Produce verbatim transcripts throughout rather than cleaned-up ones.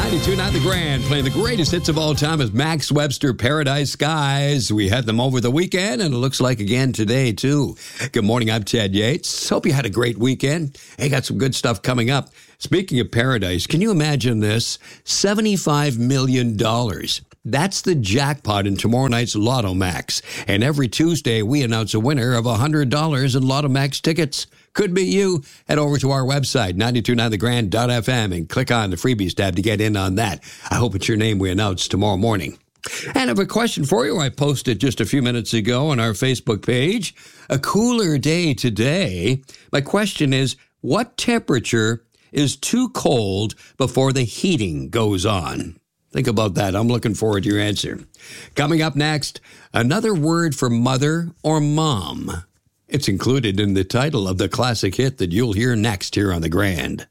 ninety-two point nine The Grand, playing the greatest hits of all time as Max Webster, Paradise Skies. We had them over the weekend, and it looks like again today, too. Good morning, I'm Ted Yates. Hope you had a great weekend. Hey, got some good stuff coming up. Speaking of Paradise, can you imagine this? seventy-five million dollars. That's the jackpot in tomorrow night's Lotto Max. And every Tuesday, we announce a winner of one hundred dollars in Lotto Max tickets. Could be you. Head over to our website, ninety-two point nine the grand dot f m, and click on the freebies tab to get in on that. I hope it's your name we announce tomorrow morning. And I have a question for you. I posted just a few minutes ago on our Facebook page. A cooler day today. My question is, what temperature is too cold before the heating goes on? Think about that. I'm looking forward to your answer. Coming up next, another word for mother or mom. It's included in the title of the classic hit that you'll hear next here on The Grand.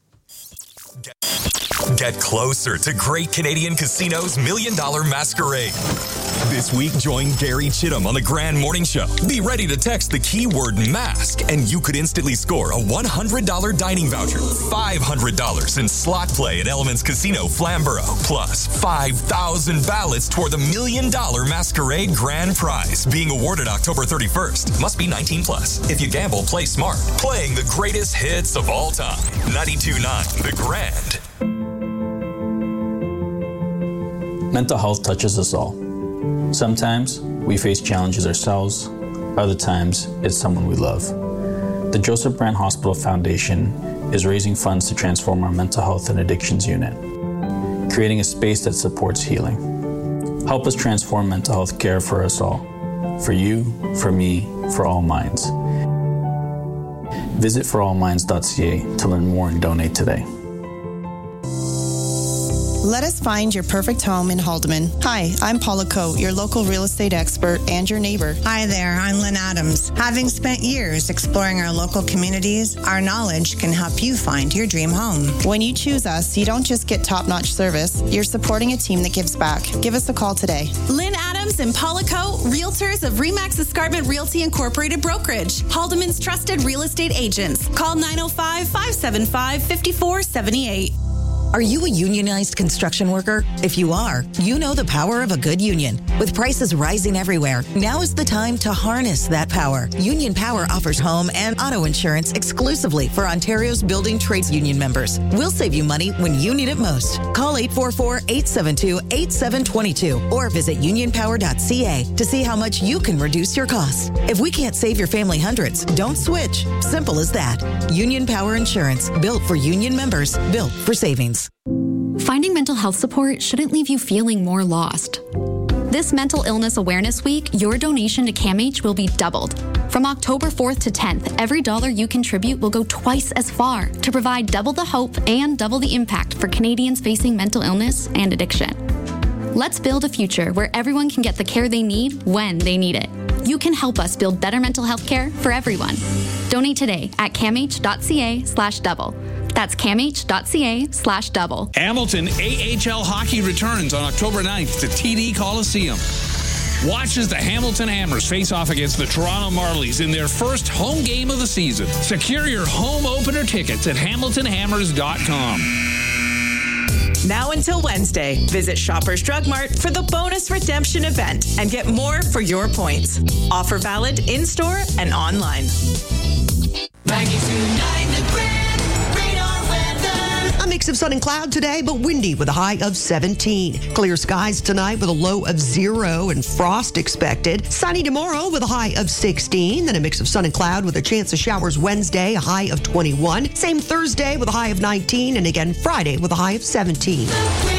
Get closer to Great Canadian Casino's Million Dollar Masquerade. This week, join Gary Chittum on the Grand Morning Show. Be ready to text the keyword mask, and you could instantly score a one hundred dollars dining voucher, five hundred dollars in slot play at Elements Casino Flamborough, plus five thousand ballots toward the Million Dollar Masquerade Grand Prize, being awarded October thirty-first. Must be nineteen plus. If you gamble, play smart. Playing the greatest hits of all time. ninety-two point nine The Grand. Mental health touches us all. Sometimes we face challenges ourselves, other times it's someone we love. The Joseph Brand Hospital Foundation is raising funds to transform our mental health and addictions unit, creating a space that supports healing. Help us transform mental health care for us all, for you, for me, for all minds. Visit for all minds dot c a to learn more and donate today. Let us find your perfect home in Haldeman. Hi, I'm Paula Coate, your local real estate expert and your neighbor. Hi there, I'm Lynn Adams. Having spent years exploring our local communities, our knowledge can help you find your dream home. When you choose us, you don't just get top-notch service, you're supporting a team that gives back. Give us a call today. Lynn Adams and Paula Coate, realtors of Remax Escarpment Realty Incorporated Brokerage, Haldeman's trusted real estate agents. Call nine oh five, five seven five, five four seven eight. Are you a unionized construction worker? If you are, you know the power of a good union. With prices rising everywhere, now is the time to harness that power. Union Power offers home and auto insurance exclusively for Ontario's building trades union members. We'll save you money when you need it most. Call eight four four, eight seven two, eight seven two two or visit union power dot c a to see how much you can reduce your costs. If we can't save your family hundreds, don't switch. Simple as that. Union Power Insurance, built for union members, built for savings. Finding mental health support shouldn't leave you feeling more lost. This Mental Illness Awareness Week, your donation to CAMH will be doubled. From October fourth to tenth, every dollar you contribute will go twice as far to provide double the hope and double the impact for Canadians facing mental illness and addiction. Let's build a future where everyone can get the care they need when they need it. You can help us build better mental health care for everyone. Donate today at camh dot c a slash double. That's camh dot c a slash double. Hamilton A H L hockey returns on October ninth to T D Coliseum. Watch as the Hamilton Hammers face off against the Toronto Marlies in their first home game of the season. Secure your home opener tickets at hamilton hammers dot com. Now until Wednesday, visit Shoppers Drug Mart for the bonus redemption event and get more for your points. Offer valid in-store and online. ninety-two point nine The Grand, radar weather. A mix of sun and cloud today, but windy with a high of seventeen. Clear skies tonight with a low of zero and frost expected. Sunny tomorrow with a high of sixteen. Then a mix of sun and cloud with a chance of showers Wednesday, a high of twenty-one. Same Thursday with a high of nineteen. And again Friday with a high of seventeen.